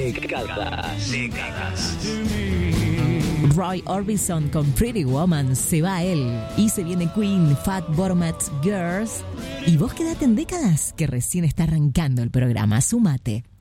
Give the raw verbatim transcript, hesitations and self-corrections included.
Décadas. Décadas. Roy Orbison con Pretty Woman, se va él. Y se viene Queen, Fat Bottomed Girls. Y vos quedate en Décadas, que recién está arrancando el programa. Súmate.